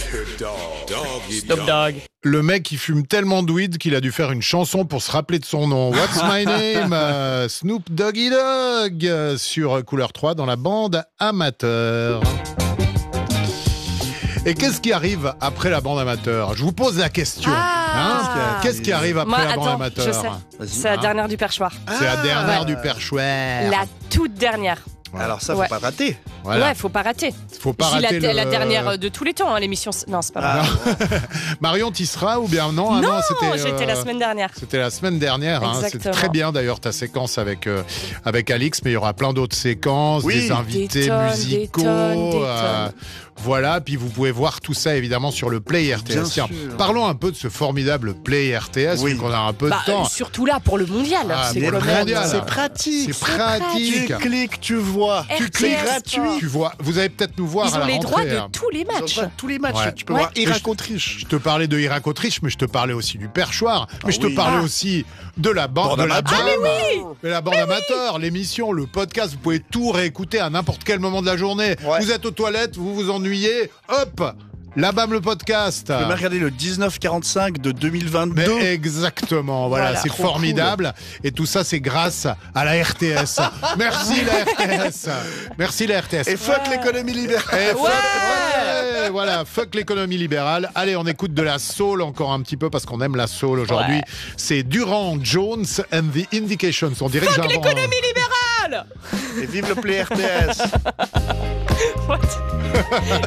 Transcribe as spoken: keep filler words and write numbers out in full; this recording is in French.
Snoop Dogg. Le mec, il fume tellement de weed qu'il a dû faire une chanson pour se rappeler de son nom. What's my name? euh, Snoop Doggy Dogg euh, sur Couleur trois dans la bande amateur. Et qu'est-ce qui arrive après la bande amateur? Je vous pose la question. Ah hein qu'est-ce qui arrive après Moi, la bande attends, amateur? je sais. C'est la Hein dernière du perchoir. C'est la dernière Ouais. du perchoir. La toute dernière. Ouais. Alors ça, faut Ouais. pas rater. Voilà. Ouais, faut pas rater. Faut pas Je dis rater la, le... la dernière de tous les temps, hein, l'émission. Non, c'est pas vrai. Ah, Marion, t'y seras ou bien non? Ah non, c'était, j'étais euh, la semaine dernière. C'était la semaine dernière. Hein. C'était Exactement. très bien d'ailleurs ta séquence avec, euh, avec Alix, mais il y aura plein d'autres séquences, Oui. des invités Des tonnes, musicaux. des tonnes, des euh, tonnes. voilà, puis vous pouvez voir tout ça évidemment sur le Play R T S. Bien Tiens, sûr. parlons un peu de ce formidable Play R T S, Oui. vu qu'on a un peu Bah, de temps. euh, surtout là, pour le mondial. Ah, c'est mais quand le même, mondial, euh, c'est pratique. C'est pratique. Tu cliques, tu vois. R T S, Tu cliques quoi. gratuit. Tu vois, vous allez peut-être nous voir Ils à ont la les rentrée, droits de hein. tous les Ils ont matchs. pas tous les matchs. Ouais. Tu peux Ouais. voir Mais Irak-Autriche. Je te parlais de Irak-Autriche, mais je te parlais aussi du perchoir. Mais Ah je te oui. parlais Ah. aussi de la bande, Bande de la amateur. bande. Ah, mais Mais la bande amateur, l'émission, le podcast, vous pouvez tout réécouter à n'importe quel moment de la journée. Ouais. Vous êtes aux toilettes, vous vous ennuyez, hop, la B A M le podcast. Tu peux même regarder le dix-neuf quarante-cinq de deux mille Mais vingt-deux. exactement, voilà, Voilà. c'est Trop formidable. Et tout ça, c'est grâce à la R T S. Merci la R T S. Merci la R T S. Et fuck l'économie libérale. Et fuck- Ouais. ouais, voilà, fuck l'économie libérale. Allez, on écoute de la soul encore un petit peu parce qu'on aime la soul aujourd'hui. Ouais. C'est Durand Jones and the Indications. On dirait que Fuck j'invente- l'économie libérale. Et vive le Play R T S. What